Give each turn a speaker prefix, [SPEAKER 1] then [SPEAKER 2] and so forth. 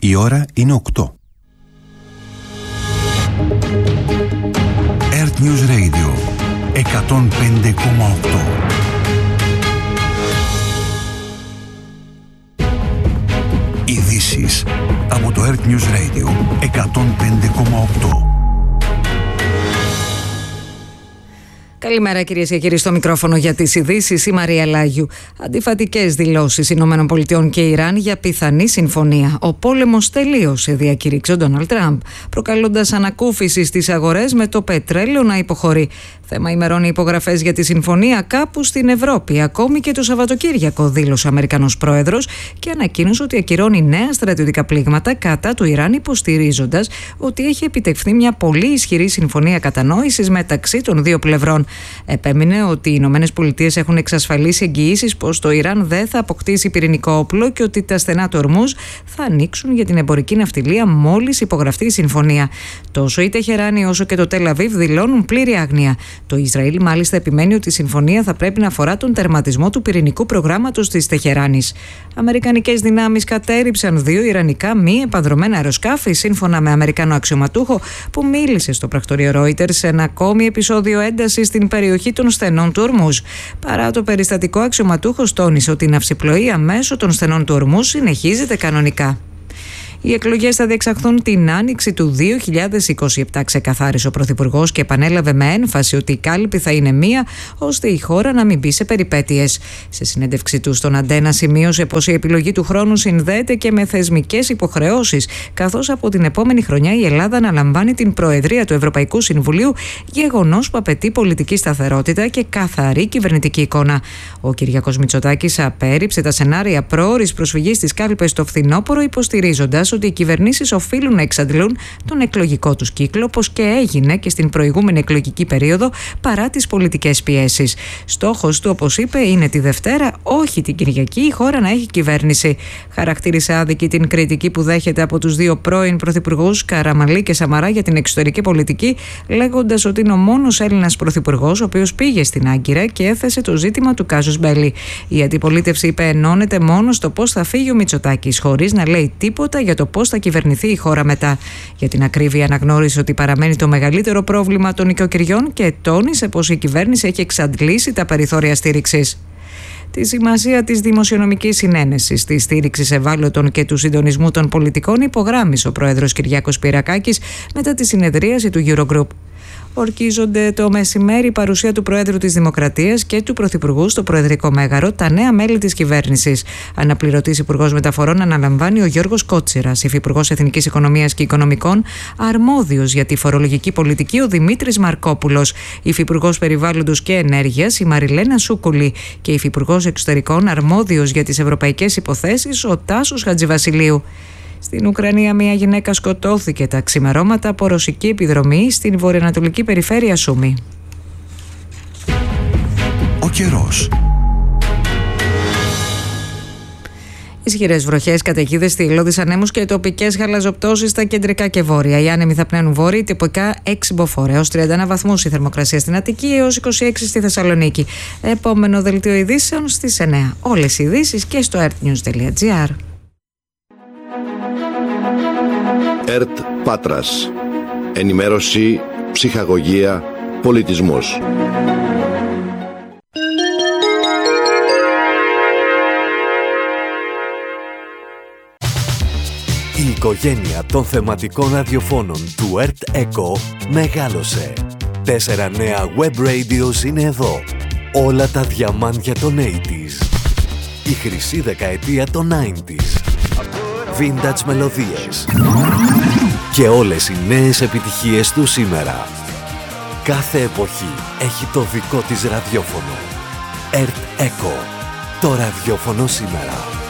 [SPEAKER 1] Η ώρα είναι 8. Earth News Radio 105,8. Ειδήσεις από το Earth News Radio 105,8.
[SPEAKER 2] Καλημέρα κυρίες και κύριοι, στο μικρόφωνο για τις ειδήσεις η Μαρία Λάγιου. Αντιφατικές δηλώσεις ΗΠΑ και Ιράν για πιθανή συμφωνία. Ο πόλεμος τελείωσε, διακήρυξε ο Ντόναλντ Τραμπ, προκαλώντας ανακούφιση στις αγορές με το πετρέλαιο να υποχωρεί. Θέμα ημερών οι υπογραφές για τη συμφωνία κάπου στην Ευρώπη. Ακόμη και το Σαββατοκύριακο, δήλωσε ο Αμερικανός πρόεδρος και ανακοίνωσε ότι ακυρώνει νέα στρατιωτικά πλήγματα κατά του Ιράν, υποστηρίζοντας ότι έχει επιτευχθεί μια πολύ ισχυρή συμφωνία κατανόησης μεταξύ των δύο πλευρών. Επέμεινε ότι οι ΗΠΑ έχουν εξασφαλίσει εγγυήσεις πως το Ιράν δεν θα αποκτήσει πυρηνικό όπλο και ότι τα στενά του Ορμούζ θα ανοίξουν για την εμπορική ναυτιλία μόλις υπογραφτεί η συμφωνία. Τόσο η Τεχεράνη όσο και το Τελ Αβίβ δηλώνουν πλήρη άγνοια. Το Ισραήλ μάλιστα επιμένει ότι η συμφωνία θα πρέπει να αφορά τον τερματισμό του πυρηνικού προγράμματος της Τεχεράνης. Αμερικανικές δυνάμεις κατέριψαν 2 ιρανικά μη επανδρωμένα αεροσκάφη, σύμφωνα με Αμερικανό αξιωματούχο που μίλησε στο πρακτορείο Reuters σε ένα ακόμη επεισόδιο έντασης στην περιοχή των στενών του Ορμούζ. Παρά το περιστατικό, αξιωματούχος τόνισε ότι η ναυσιπλοεία μέσω των στενών του Ορμούζ συνεχίζεται κανονικά. Οι εκλογές θα διεξαχθούν την άνοιξη του 2027, ξεκαθάρισε ο Πρωθυπουργός και επανέλαβε με έμφαση ότι η κάλυπη θα είναι μία, ώστε η χώρα να μην μπει σε περιπέτειες. Σε συνέντευξή του στον Αντένα σημείωσε πως η επιλογή του χρόνου συνδέεται και με θεσμικές υποχρεώσεις, καθώς από την επόμενη χρονιά η Ελλάδα αναλαμβάνει την Προεδρία του Ευρωπαϊκού Συμβουλίου, γεγονός που απαιτεί πολιτική σταθερότητα και καθαρή κυβερνητική εικόνα. Ο Κυριάκος Μητσοτάκης απέρριψε τα σενάρια πρόωρης προσφυγής στις κάλπες το φθινόπωρο, υποστηρίζοντας ότι οι κυβερνήσεις οφείλουν να εξαντλούν τον εκλογικό τους κύκλο, όπως και έγινε και στην προηγούμενη εκλογική περίοδο, παρά τις πολιτικές πιέσεις. Στόχος του, όπως είπε, είναι τη Δευτέρα, όχι την Κυριακή, η χώρα να έχει κυβέρνηση. Χαρακτήρισε άδικη την κριτική που δέχεται από τους δύο πρώην πρωθυπουργούς, Καραμανλή και Σαμαρά, για την εξωτερική πολιτική, λέγοντας ότι είναι ο μόνος Έλληνας πρωθυπουργός ο οποίος πήγε στην Άγκυρα και έθεσε το ζήτημα του κάζους μπέλι. Η αντιπολίτευση, είπε, ενώνεται μόνο στο πώς θα φύγει ο Μητσοτάκης, χωρίς να λέει τίποτα για το πώς θα κυβερνηθεί η χώρα μετά. Για την ακρίβεια, αναγνώρισε ότι παραμένει το μεγαλύτερο πρόβλημα των οικοκυριών και τόνισε πως η κυβέρνηση έχει εξαντλήσει τα περιθώρια στήριξης. Τη σημασία της δημοσιονομικής συνένεσης, της στήριξης ευάλωτων και του συντονισμού των πολιτικών υπογράμμισε ο πρόεδρος Κυριάκος Πυρακάκης μετά τη συνεδρίαση του Eurogroup. Ορκίζονται το μεσημέρι η παρουσία του Προέδρου της Δημοκρατίας και του Πρωθυπουργού στο Προεδρικό Μέγαρο, τα νέα μέλη της κυβέρνησης. Αναπληρωτής Υπουργός Μεταφορών αναλαμβάνει ο Γιώργος Κότσιρας, Υφυπουργός Εθνικής Οικονομίας και Οικονομικών, αρμόδιος για τη φορολογική πολιτική ο Δημήτρης Μαρκόπουλος, Υφυπουργός Περιβάλλοντος και Ενέργειας η Μαριλένα Σούκουλη και Υφυπουργός Εξωτερικών αρμόδιος για τις ευρωπαϊκές υποθέσεις ο Τάσος Χατζηβασιλείου. Στην Ουκρανία, μια γυναίκα σκοτώθηκε τα ξημερώματα από ρωσική επιδρομή στην βορειοανατολική περιφέρεια Σούμι.
[SPEAKER 1] Ο καιρός.
[SPEAKER 2] Ισχυρές βροχές, καταιγίδες, θυελλώδεις ανέμους και τοπικές χαλαζοπτώσεις στα κεντρικά και βόρεια. Οι άνεμοι θα πνέουν βόρειοι, τυπικά 6 μποφόρ έως 31 βαθμούς η θερμοκρασία στην Αττική, έως 26 στη Θεσσαλονίκη. Επόμενο δελτίο ειδήσεων στις 9. Όλες οι ειδήσεις και στο earthnews.gr.
[SPEAKER 3] ΕΡΤ Πάτρας. Ενημέρωση, ψυχαγωγία, πολιτισμός.
[SPEAKER 4] Η οικογένεια των θεματικών ραδιοφώνων του ΕΡΤ ΕΚΟ μεγάλωσε. 4 νέα web radios είναι εδώ. Όλα τα διαμάντια των 80s. Η χρυσή δεκαετία των 90s. Vintage μελωδίες. Και όλες οι νέες επιτυχίες του σήμερα. Κάθε εποχή έχει το δικό της ραδιόφωνο. ΕΡΤ ΕΚΟ. Το ραδιόφωνο σήμερα.